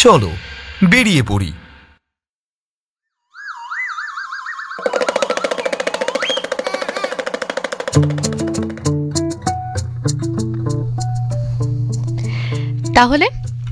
চলো বেরিয়ে পড়ি। তাহলে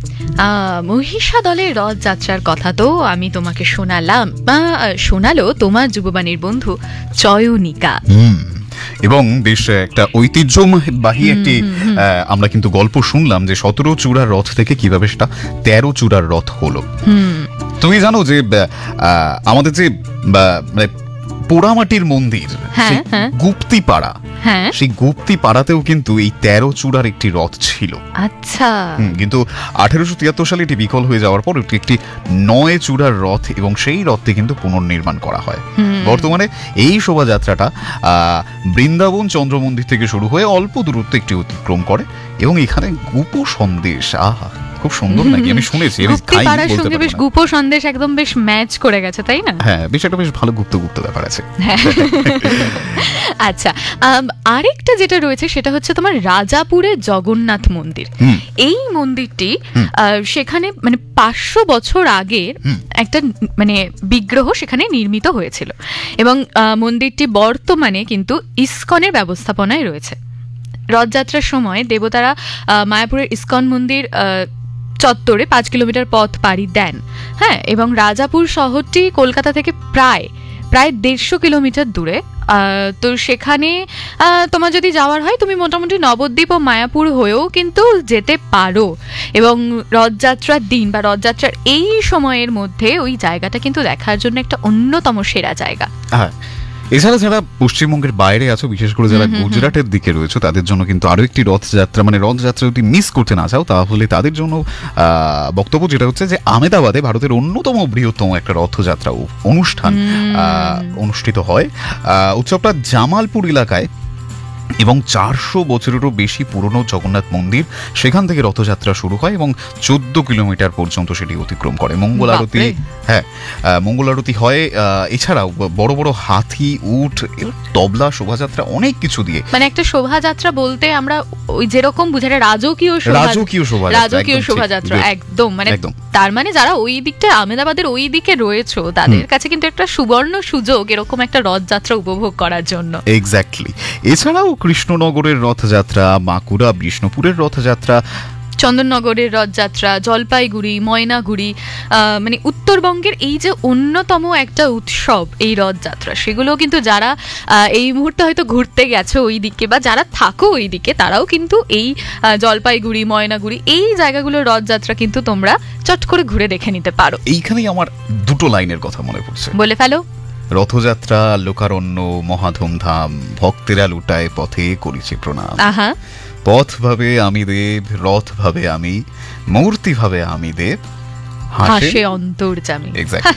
মহিষাদলের রথযাত্রার কথা তো আমি তোমাকে শোনালাম, শোনালো তোমার যুববাণীর বন্ধু চয়নিকা। এবং বেশ একটা ঐতিহ্যবাহী একটি আমরা কিন্তু গল্প শুনলাম যে 17 চূড়ার রথ থেকে কিভাবে সেটা 13 চূড়ার রথ হলো। তুমি জানো যে আমাদের যে মানে পোড়ামাটির মন্দির গুপ্তিপাড়া, সেই গুপ্তি পাড়াতেও কিন্তু এই 13 চূড়ার একটি রথ ছিল। আচ্ছা। কিন্তু 1873 সালে এটি বিকল হয়ে যাওয়ার পর একটি 9 চূড়ার রথ এবং সেই রথটি কিন্তু পুনর্নির্মাণ করা হয়। বর্তমানে এই শোভাযাত্রাটা বৃন্দাবন চন্দ্র মন্দির থেকে শুরু হয়ে অল্প দূরত্ব একটি অতিক্রম করে এবং এখানে গুপো সন্দেশ, আহা খুব সুন্দর নাকি, আমি শুনেছি বেশ গুপো সন্দেশ একদম বেশ ম্যাচ করে গেছে, তাই না? হ্যাঁ, বেশ একটা বেশ ভালো গুপ্ত গুপ্ত ব্যাপার আছে। আচ্ছা, আরেকটা যেটা রয়েছে সেটা হচ্ছে তোমার রাজাপুরের জগন্নাথ মন্দির। এই মন্দিরটি সেখানে মানে 500 বছর আগের একটা মানে বিগ্রহ সেখানে নির্মিত হয়েছিল এবং মন্দিরটি বর্তমানে কিন্তু ইসকনের ব্যবস্থাপনায় রয়েছে। রথযাত্রার সময় দেবতারা মায়াপুরের ইসকন মন্দির চত্বরে 5 কিলোমিটার পথ পাড়ি দেন। হ্যাঁ, এবং রাজাপুর শহরটি কলকাতা থেকে প্রায় 150 কিলোমিটার দূরে। তো সেখানে তোমার যদি যাওয়ার হয় তুমি মোটামুটি নবদ্বীপ ও মায়াপুর হয়েও কিন্তু যেতে পারো এবং রথযাত্রার দিন বা রথযাত্রার এই সময়ের মধ্যে ওই জায়গাটা কিন্তু দেখার জন্য একটা অন্যতম সেরা জায়গা। হ্যাঁ, এছাড়া যারা পশ্চিমবঙ্গের বাইরে আছো, বিশেষ করে যারা গুজরাটের দিকে রয়েছে, তাদের জন্য কিন্তু আরো একটি রথযাত্রা, মানে রথযাত্রা যদি মিস করতে না চাও তাহলে তাদের জন্য বক্তব্য যেটা হচ্ছে যে আহমেদাবাদে ভারতের অন্যতম বৃহত্তম একটা রথযাত্রা অনুষ্ঠান অনুষ্ঠিত হয়। উৎসবটা জামালপুর এলাকায় এবং 400 বছরেরও বেশি পুরনো জগন্নাথ মন্দির, সেখান থেকে রথযাত্রা শুরু হয় এবং 14 কিলোমিটার পর্যন্ত সেটি অতিক্রম করে। মঙ্গল আরতি, হ্যাঁ মঙ্গল আরতি হয়। এছাড়াও বড় বড় হাতি, উট, তবলা, শোভাযাত্রা, অনেক কিছু দিয়ে, মানে একটা শোভাযাত্রা বলতে আমরা ওই যেরকম বুঝাটা রাজকীয় শোভাযাত্রা একদম, মানে তার মানে যারা ওই দিকটা আহমেদাবাদের ওই দিকে রয়েছে তাদের কাছে কিন্তু একটা সুবর্ণ সুযোগ এরকম একটা রথযাত্রা উপভোগ করার জন্য। এক্স্যাক্টলি। এছাড়াও কৃষ্ণনগরের রথযাত্রা, বাঁকুড়া বিষ্ণুপুরের রথযাত্রা, চন্দননগরের রথযাত্রা, জলপাইগুড়ি, ময়নাগুড়ি, মানে উত্তরবঙ্গের এই যে অন্যতম একটা উৎসব এই রথযাত্রা, সেগুলো কিন্তু যারা এই মুহূর্তে হয়তো ঘুরতে গেছো ওই দিকে বা যারা থাকো ওই দিকে, তারাও কিন্তু এই জলপাইগুড়ি, ময়নাগুড়ি এই জায়গাগুলোর রথযাত্রা কিন্তু তোমরা চট করে ঘুরে দেখে নিতে পারো। এইখানেই আমার দুটো লাইনের কথা মনে পড়ছে, বলে ফেলো। রথযাত্রা লোকারণ্য মহাধুমধাম, ভক্তেরা লুটায় পথে করিছে প্রণাম। আহা, পথ ভাবে আমি দেব, রথ ভাবে আমি, মূর্তি ভাবে আমি দেব, হাসে অন্তর্যামী।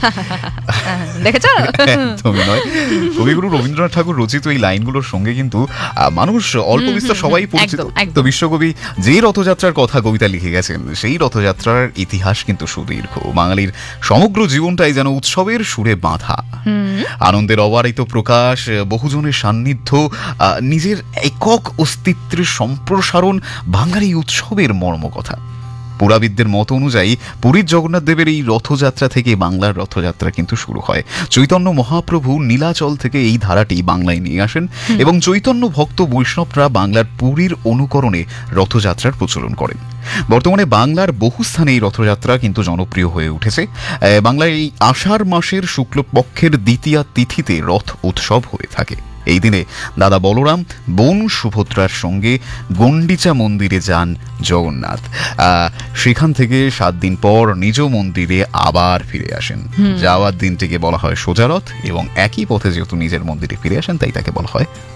দেখেছো? একদমই নয়। কবিগুরু রবীন্দ্রনাথ ঠাকুর রচিত এই লাইনগুলোর সঙ্গে কিন্তু মানুষ অল্প বিস্তর সবাই পরিচিত। তো বিশ্বকবি যে রথযাত্রার কথা কবিতা লিখে গেছেন, সেই রথযাত্রার ইতিহাস কিন্তু সুদীর্ঘ। বাঙালির সমগ্র জীবনটাই যেন উৎসবের সুরে বাঁধা, আনন্দের অবারিত প্রকাশ, বহুজনের সান্নিধ্য, নিজের একক অস্তিত্বের সম্প্রসারণ বাঙালি উৎসবের মর্মকথা। পুরাবিদদের মত অনুযায়ী পুরীর জগন্নাথ দেবের এই রথযাত্রা থেকে বাংলার রথযাত্রা কিন্তু শুরু হয়। চৈতন্য মহাপ্রভু নীলাচল থেকে এই ধারাটি বাংলায় নিয়ে আসেন এবং চৈতন্য ভক্ত বৈষ্ণবরা বাংলার পুরীর অনুকরণে রথযাত্রার প্রচলন করেন। বর্তমানে বাংলার বহু স্থানে এই রথযাত্রা কিন্তু জনপ্রিয় হয়ে উঠেছে। বাংলায় এই আষাঢ় মাসের শুক্লপক্ষের দ্বিতীয়া তিথিতে রথ উৎসব হয়ে থাকে। এই দিনে দাদা বলরাম বোন সুভদ্রার সঙ্গে গন্ডিচা মন্দিরে যান জগন্নাথ। সেখান থেকে 7 দিন পর নিজ মন্দিরে আবার ফিরে আসেন। যাওয়ার দিনটিকে বলা হয় সোজা রথ এবং একই পথে যেহেতু নিজের মন্দিরে ফিরে আসেন তাই তাকে বলা হয়